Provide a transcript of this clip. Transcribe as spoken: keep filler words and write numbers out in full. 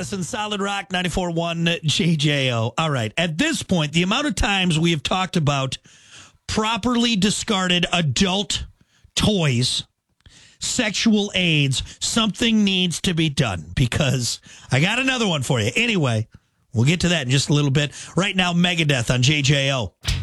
Madison, Solid Rock, ninety-four point one J J O. All right. At this point, the amount of times we have talked about properly discarded adult toys, sexual aids, something needs to be done because I got another one for you. Anyway, we'll get to that in just a little bit. Right now, Megadeth on J J O.